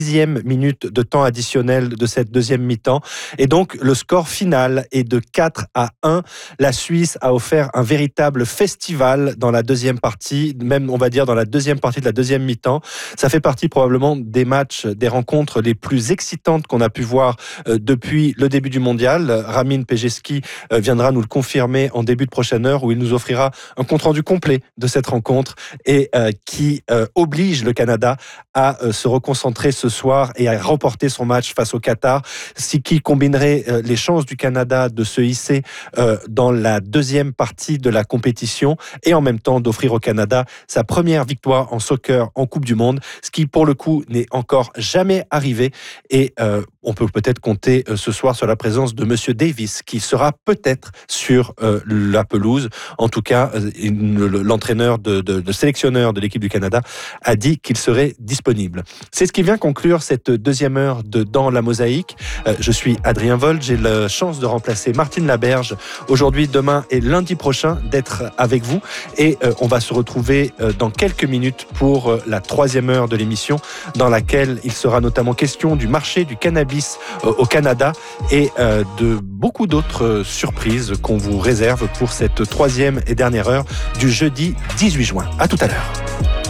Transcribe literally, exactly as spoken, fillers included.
Dixième minute de temps additionnel de cette deuxième mi-temps. Et donc, le score final est de quatre à un. La Suisse a offert un véritable festival dans la deuxième partie, même, on va dire, dans la deuxième partie de la deuxième mi-temps. Ça fait partie probablement des matchs, des rencontres les plus excitantes qu'on a pu voir euh, depuis le début du mondial. Ramin Pejeski euh, viendra nous le confirmer en début de prochaine heure, où il nous offrira un compte-rendu complet de cette rencontre et euh, qui euh, oblige le Canada à euh, se reconcentrer ce soir et à remporter son match face au Qatar, ce qui combinerait euh, les chances du Canada de se hisser euh, dans la deuxième partie de la compétition et en même temps d'offrir au Canada sa première victoire en soccer en Coupe du Monde, ce qui pour le coup n'est encore jamais arrivé. Et euh, on peut peut-être compter euh, ce soir sur la présence de Monsieur Davis, qui sera peut-être sur euh, la pelouse. En tout cas, euh, l'entraîneur de, de, de sélectionneur de l'équipe du Canada a dit qu'il serait disponible. C'est ce qui vient conclure cette deuxième heure de Dans la Mosaïque. Euh, je suis Adrien Vold, j'ai la chance de remplacer Martine Laberge aujourd'hui, demain et lundi prochain d'être avec vous. Et euh, on va se retrouver euh, dans quelques minutes pour euh, la troisième heure de l'émission, dans laquelle il sera notamment question du marché du cannabis euh, au Canada et euh, de beaucoup d'autres surprises qu'on vous réserve pour cette troisième et dernière heure du jeudi dix-huit juin. À tout à l'heure.